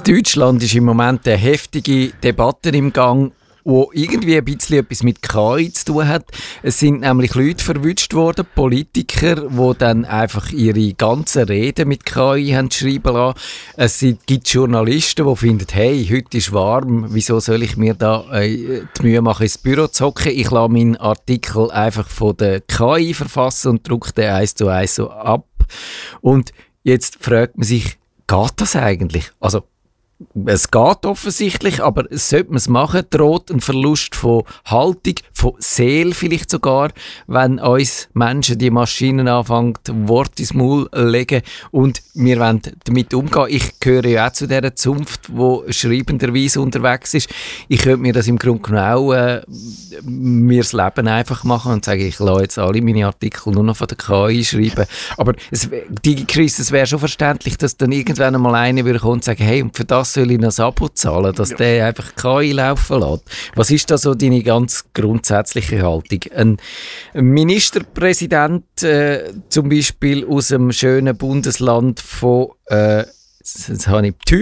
In Deutschland ist im Moment eine heftige Debatte im Gang, wo irgendwie ein bisschen etwas mit KI zu tun hat. Es sind nämlich Leute verwünscht worden, Politiker, die dann einfach ihre ganzen Reden mit KI haben schreiben lassen. Es gibt Journalisten, die finden, hey, heute ist warm, wieso soll ich mir da die Mühe machen, ins Büro zu hocken? Ich lasse meinen Artikel einfach von der KI verfassen und drucke den 1:1 so ab. Und jetzt fragt man sich, geht das eigentlich? Also, es geht offensichtlich, aber sollte man es machen, droht ein Verlust von Haltung, von Seele vielleicht sogar, wenn uns Menschen die Maschinen anfangen, Worte ins Maul legen und wir wollen damit umgehen. Ich gehöre ja auch zu dieser Zunft, die schreibenderweise unterwegs ist. Ich könnte mir das im Grunde genommen auch mir das Leben einfach machen und sagen, ich lasse jetzt alle meine Artikel nur noch von der KI schreiben. Aber DigiChris, es wäre schon verständlich, dass dann irgendwann einmal einer würde kommen und sagen, hey, und für das soll ich noch ein Abo zahlen, dass der einfach KI laufen lässt. Was ist da so deine ganz grundsätzliche Haltung? Ein Ministerpräsident zum Beispiel aus dem schönen Bundesland von jetzt habe ich